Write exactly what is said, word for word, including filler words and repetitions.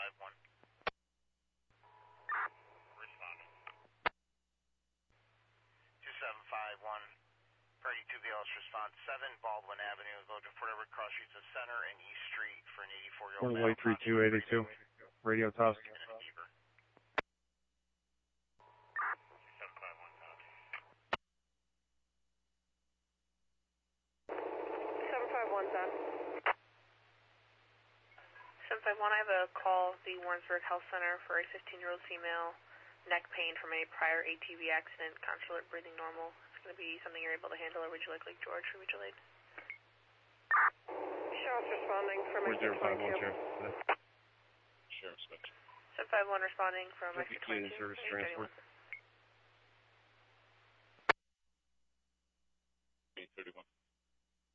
five one. Responding. two seven five one. Party two B L S response seven, Baldwin Avenue, low to Fort Edward, cross streets of Center and East Street for an eighty-four-year-old male. White three two eighty-two. Radio Tusk. seven five one, Zan. seven five one, I have a call at the Warrensburg Health Center for a fifteen-year-old female, neck pain from a prior A T V accident, consulate breathing normal. It's going to be something you're able to handle, or would you like Lake George for mutual aid? Sheriff's responding from exit twenty-two. Sheriff's special. seven five one responding from exit twenty-two. Service transport. eight thirty-one.